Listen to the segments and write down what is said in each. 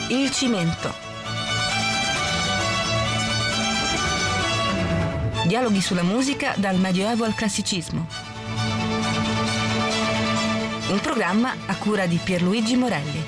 Il cimento. Dialoghi sulla musica dal Medioevo al Classicismo. Un programma a cura di Pierluigi Morelli.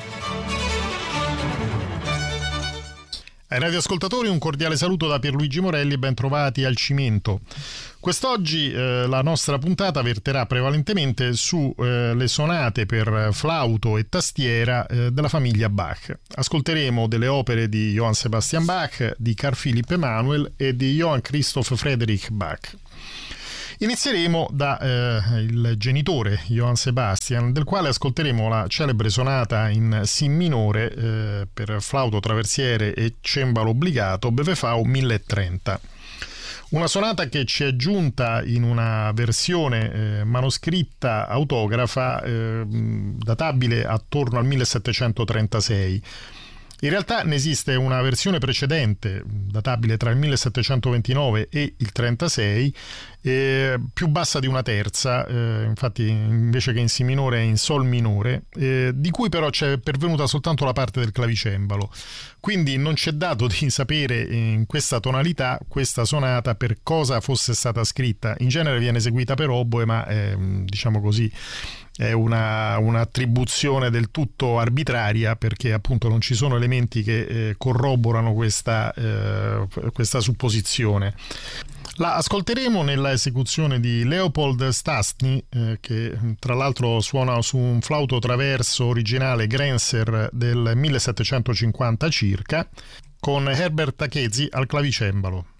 Ai radioascoltatori un cordiale saluto da Pierluigi Morelli e ben trovati al Cimento. Quest'oggi la nostra puntata verterà prevalentemente su le sonate per flauto e tastiera della famiglia Bach. Ascolteremo delle opere di Johann Sebastian Bach, di Carl Philipp Emanuel e di Johann Christoph Friedrich Bach. Inizieremo da il genitore Johann Sebastian, del quale ascolteremo la celebre sonata in Si minore per flauto traversiere e cembalo obbligato, Bwv 1030. Una sonata che ci è giunta in una versione manoscritta autografa databile attorno al 1736. In realtà ne esiste una versione precedente, databile tra il 1729 e il 36, più bassa di una terza, infatti invece che in Si minore è in Sol minore, di cui però c'è pervenuta soltanto la parte del clavicembalo. Quindi non c'è dato di sapere in questa tonalità questa sonata per cosa fosse stata scritta. In genere viene eseguita per oboe, ma diciamo così è un'attribuzione del tutto arbitraria, perché appunto non ci sono elementi che corroborano questa supposizione. La ascolteremo nella esecuzione di Leopold Stastny, che tra l'altro suona su un flauto traverso originale Grenzer del 1750 circa, con Herbert Tacchesi al clavicembalo.